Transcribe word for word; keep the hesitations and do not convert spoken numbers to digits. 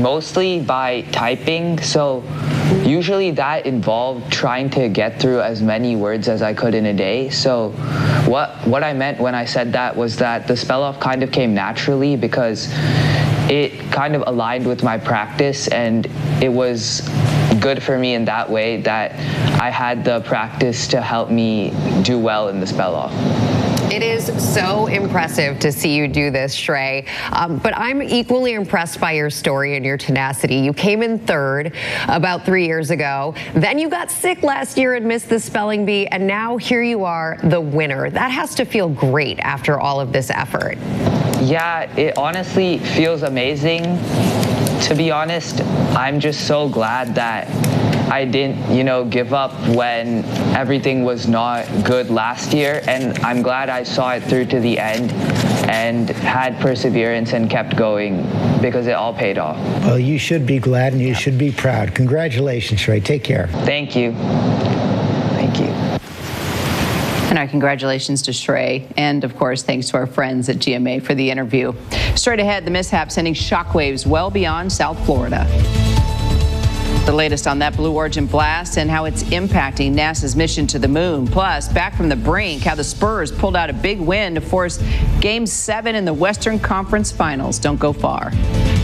mostly by typing. So usually that involved trying to get through as many words as I could in a day. So what what I meant when I said that was that the spell off kind of came naturally because it kind of aligned with my practice, and it was good for me in that way that I had the practice to help me do well in the spell off. It is so impressive to see you do this, Shrey. Um, but I'm equally impressed by your story and your tenacity. You came in third about three years ago. Then you got sick last year and missed the spelling bee. And now here you are, the winner. That has to feel great after all of this effort. Yeah, it honestly feels amazing. To be honest, I'm just so glad that I didn't, you know, give up when everything was not good last year, and I'm glad I saw it through to the end and had perseverance and kept going because it all paid off. Well, you should be glad and you should be proud. Congratulations, Shrey. Take care. Thank you. Thank you. And our congratulations to Shrey, and of course, thanks to our friends at G M A for the interview. Straight ahead, the mishap sending shockwaves well beyond South Florida. The latest on that Blue Origin blast and how it's impacting NASA's mission to the moon. Plus, back from the brink, how the Spurs pulled out a big win to force Game seven in the Western Conference Finals. Don't go far.